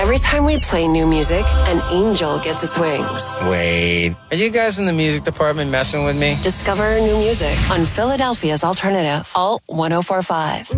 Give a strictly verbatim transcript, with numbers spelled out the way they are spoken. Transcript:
Every time we play new music, an angel gets its wings. Wait, are you guys in the music department messing with me? Discover new music on Philadelphia's Alternative, Alt one oh four point five.